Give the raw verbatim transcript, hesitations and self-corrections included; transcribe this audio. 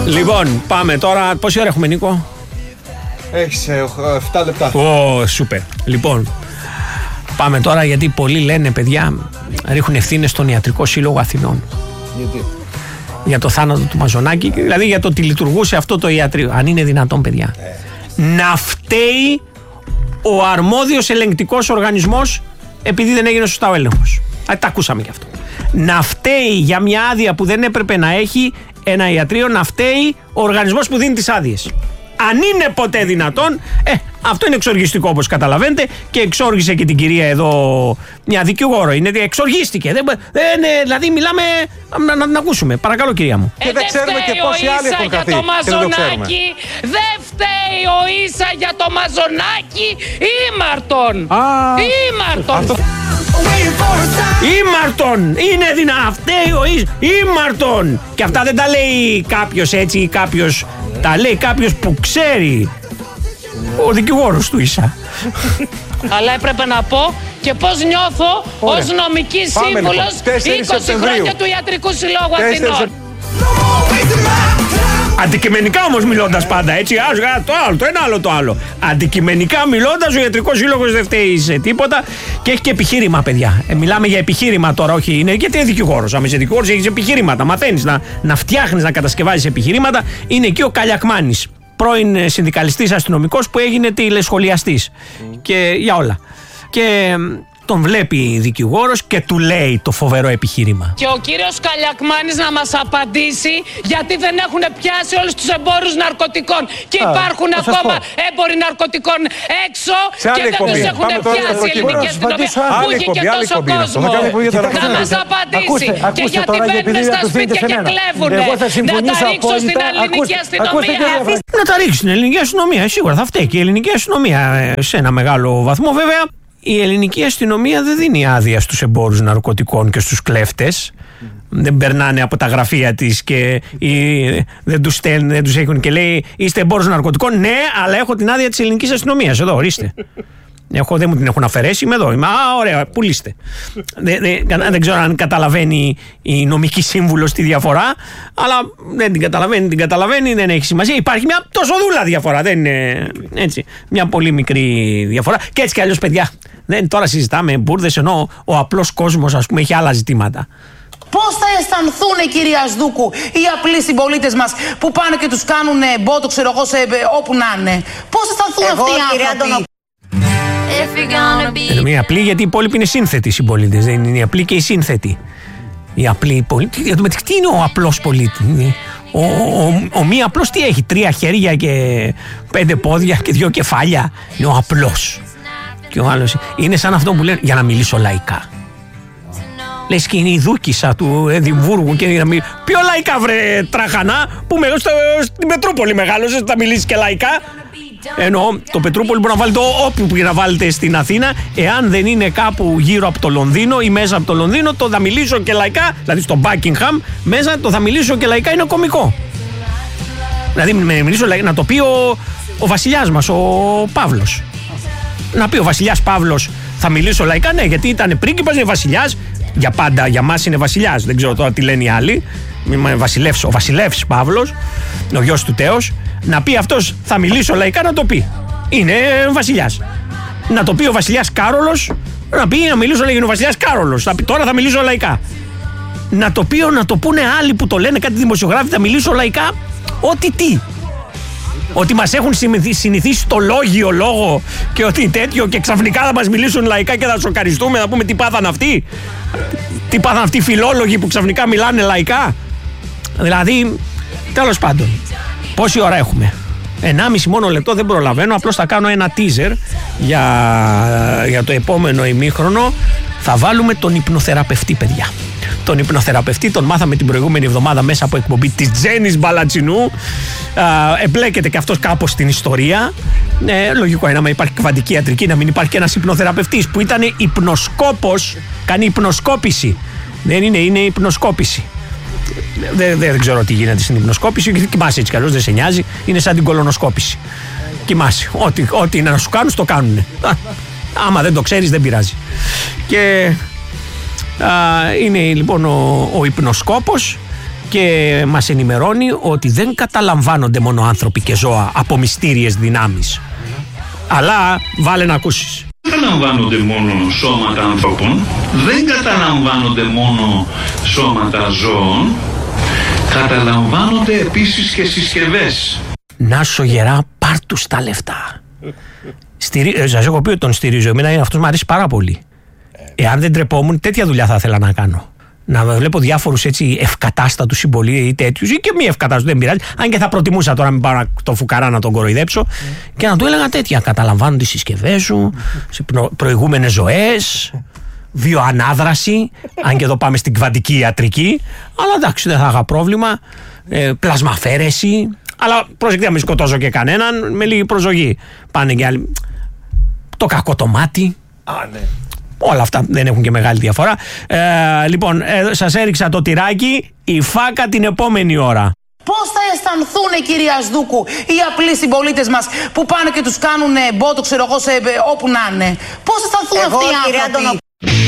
Λοιπόν, πάμε τώρα. Πόση ώρα έχουμε, Νίκο? Έχεις επτά λεπτά. Ω, σούπερ. Λοιπόν, πάμε τώρα γιατί πολλοί λένε, παιδιά, ρίχνουν ευθύνες στον Ιατρικό Σύλλογο Αθηνών. Γιατί? Για το θάνατο του Μαζονάκη, δηλαδή για το ότι λειτουργούσε αυτό το ιατρείο. Αν είναι δυνατόν, παιδιά, ε. να φταίει ο αρμόδιος ελεγκτικός οργανισμός επειδή δεν έγινε σωστά ο έλεγχος. Α, τα ακούσαμε κι αυτό. Να φταίει για μια άδεια που δεν έπρεπε να έχει ένα ιατρείο, να φταίει ο οργανισμός που δίνει τις άδειες. Αν είναι ποτέ δυνατόν, ε, αυτό είναι εξοργιστικό όπως καταλαβαίνετε και εξόργησε και την κυρία εδώ μια δικηγόρο. Είναι, εξοργίστηκε. Δεν, δεν, δηλαδή μιλάμε να, να την ακούσουμε. Παρακαλώ, κυρία μου. Και ε, δεν ξέρουμε και πόσοι άλλοι έχουν χαθεί. Το Μαζονάκη, δεν φταίει ο Ίσα για το Μαζονάκη. Ήμαρτον. Ήμαρτον. Αυτό... Ήμαρτον! Είναι δυνατόν! Φταίει ο Ίσα! Ήμαρτον! Και αυτά δεν τα λέει κάποιος έτσι ή κάποιος. Τα λέει κάποιος που ξέρει. Ο δικηγόρος του Ίσα. Αλλά έπρεπε να πω και πώς νιώθω ως νομική σύμβουλος είκοσι χρόνια του Ιατρικού Συλλόγου Αθηνών. Αντικειμενικά όμως μιλώντας πάντα, έτσι, άσγα, το άλλο, το ένα άλλο το άλλο. Αντικειμενικά μιλώντας, ο Ιατρικός Σύλλογος δεν φταίει σε τίποτα και έχει και επιχείρημα, παιδιά. Ε, μιλάμε για επιχείρημα τώρα, όχι είναι, γιατί είναι δικηγόρος. Αν είσαι δικηγόρος, έχεις επιχείρηματα. Μαθαίνεις να, να φτιάχνεις, να κατασκευάζεις επιχειρήματα. Είναι εκεί ο Καλιακμάνης, πρώην συνδικαλιστής αστυνομικός που έγινε τηλεσχολιαστής. Mm. Και για όλα. Και τον βλέπει δικηγόρος και του λέει το φοβερό επιχείρημα. Και ο κύριος Καλιακμάνης να μας απαντήσει γιατί δεν έχουν πιάσει όλους τους εμπόρους ναρκωτικών και Α, υπάρχουν ακόμα έμποροι ναρκωτικών έξω και δεν τους έχουν πιάσει η ελληνική αστυνομία που έχει και τόσο κόσμο. Να μας απαντήσει και γιατί μπαίνουν στα σπίτια και κλέβουν. Να τα ρίξουν στην ελληνική αστυνομία. Να τα ρίξουν στην ελληνική αστυνομία, σίγουρα θα φταίει και η ελληνική αστυνομία σε ένα μεγάλο βαθμό, βέβαια. Η ελληνική αστυνομία δεν δίνει άδεια στους εμπόρους ναρκωτικών και στους κλέφτες. Mm. Δεν περνάνε από τα γραφεία της και ή, δεν τους στέλνουν, δεν τους έχουν και λέει είστε εμπόρους ναρκωτικών. Ναι, αλλά έχω την άδεια της ελληνικής αστυνομίας. Εδώ, ορίστε. Έχω, δεν μου την έχουν αφαιρέσει, είμαι εδώ. Είμαι, α, ωραία, πουλήστε. δεν, δεν, δεν ξέρω αν καταλαβαίνει η νομική σύμβουλος τη διαφορά, αλλά δεν την καταλαβαίνει, την καταλαβαίνει, δεν έχει σημασία. Υπάρχει μια τόσο δούλα διαφορά, δεν είναι έτσι. Μια πολύ μικρή διαφορά. Και έτσι κι αλλιώς, παιδιά, δεν, τώρα συζητάμε μπουρδες, ενώ ο απλός κόσμος, ας πούμε, έχει άλλα ζητήματα. Πώς θα αισθανθούν, κυρία Σδούκου, οι απλοί συμπολίτες μας που πάνε και τους κάνουν μπότο, ξέρω εγώ, σε, όπου να είναι. Πώς θα αισθανθούν αυτοί οι άνθρωποι. Είναι μια απλή, γιατί οι υπόλοιποι είναι σύνθετοι συμπολίτες. Δεν είναι οι απλοί και οι σύνθετοι. Οι απλοί πολίτες. Τι είναι ο απλός πολίτης? Ο, ο, ο, ο μη απλός τι έχει? Τρία χέρια και πέντε πόδια και δύο κεφάλια. Είναι ο απλός. Και ο άλλος είναι σαν αυτό που λένε για να μιλήσω λαϊκά. Λες και είναι η δούκισσα του Εδιμβούργου και να μιλήσει. Ποιο λαϊκά, βρε τραχανά, που με, στο, στην Πετρούπολη μεγάλωσες, θα μιλήσεις και λαϊκά. Εννοώ το Πετρούπολη μπορεί να βάλετε όπου να βάλετε στην Αθήνα, εάν δεν είναι κάπου γύρω από το Λονδίνο ή μέσα από το Λονδίνο, το θα μιλήσω και λαϊκά, δηλαδή στο Buckingham μέσα το θα μιλήσω και λαϊκά είναι κωμικό. Δηλαδή με μιλήσω λαϊκά, να το πει ο, ο βασιλιάς μας, ο Παύλος. Να πει ο βασιλιάς Παύλος θα μιλήσω λαϊκά, ναι, γιατί ήταν πρίγκιπας, είναι βασιλιάς, για πάντα για μας είναι βασιλιάς, δεν ξέρω τώρα τι λένε οι άλλοι. Βασιλεύς, ο βασιλεύς Παύλος, ο γιος του Τέος, να πει αυτός θα μιλήσω λαϊκά, να το πει. Είναι βασιλιάς. Να το πει ο βασιλιάς Κάρολος, να πει να μιλήσω λαϊκά. Είναι ο βασιλιάς Κάρολος, θα πει, τώρα θα μιλήσω λαϊκά. Να το πει, να το πούνε άλλοι που το λένε, κάτι δημοσιογράφοι, θα μιλήσω λαϊκά. Ό,τι τι. Ότι μας έχουν συνηθίσει το λόγιο λόγο και ότι τέτοιο και ξαφνικά θα μας μιλήσουν λαϊκά και θα σοκαριστούμε, θα πούμε τι πάθαν αυτοί. Τι πάθαν αυτοί οι φιλόλογοι που ξαφνικά μιλάνε λαϊκά. Δηλαδή, τέλος πάντων, πόση ώρα έχουμε? ενάμιση μόνο λεπτό, δεν προλαβαίνω, απλώς θα κάνω ένα teaser για, για το επόμενο ημίχρονο. Θα βάλουμε τον υπνοθεραπευτή, παιδιά. Τον υπνοθεραπευτή τον μάθαμε την προηγούμενη εβδομάδα μέσα από εκπομπή της Τζέννης Μπαλατσινού. Εμπλέκεται και αυτός κάπως στην ιστορία. Ε, λογικό είναι, άμα υπάρχει κβαντική ιατρική, να μην υπάρχει και ένας υπνοθεραπευτής που ήταν υπνοσκόπος, κάνει υπνοσκόπηση. Δεν είναι, είναι υπνοσκόπηση. Δεν, δεν ξέρω τι γίνεται στην υπνοσκόπηση. Κοιμάσαι έτσι κι αλλιώς, δεν σε νοιάζει. Είναι σαν την κολονοσκόπηση. Κοιμάσαι. Ό,τι, ό,τι είναι να σου κάνουν, το κάνουν. Άμα δεν το ξέρεις, δεν πειράζει. Και α, είναι λοιπόν ο, ο υπνοσκόπος και μας ενημερώνει ότι δεν καταλαμβάνονται μόνο άνθρωποι και ζώα από μυστήριες δυνάμεις. Αλλά βάλε να ακούσεις. Δεν καταλαμβάνονται μόνο σώματα ανθρώπων, δεν καταλαμβάνονται μόνο σώματα ζώων, καταλαμβάνονται επίσης και συσκευές. Να σου γερά, πάρ' τους τα λεφτά. Στηρί... Σας έχω πει ότι τον στηρίζω. Εμένα αυτός μου αρέσει πάρα πολύ. Εάν δεν τρεπόμουν, τέτοια δουλειά θα ήθελα να κάνω. Να βλέπω διάφορους έτσι ευκατάστατους συμπολίτες ή τέτοιους ή και μη ευκατάστατους, δεν πειράζει. Αν και θα προτιμούσα τώρα να μην πάω το φουκαρά να τον κοροϊδέψω mm. και να του έλεγα τέτοια. Καταλαμβάνουν τις συσκευές σου, σε προηγούμενες ζωές, βιοανάδραση. Αν και εδώ πάμε στην κβαντική ιατρική. Αλλά εντάξει, δεν θα είχα πρόβλημα. Ε, πλασμαφέρεση. Αλλά προσεκτικά, μην σκοτώσω και κανέναν, με λίγη προσοχή. Πάνε και άλλοι. Το κακό το μάτι. Α, ναι. Όλα αυτά δεν έχουν και μεγάλη διαφορά. Ε, λοιπόν, ε, σας έριξα το τυράκι, η φάκα την επόμενη ώρα. Πώς θα αισθανθούν, κυρία Σδούκου, οι απλοί συμπολίτες μας που πάνε και τους κάνουν μπότο, ξέρω εγώ, σε, όπου να είναι. Πώς θα αισθανθούν αυτοί οι άνθρωποι.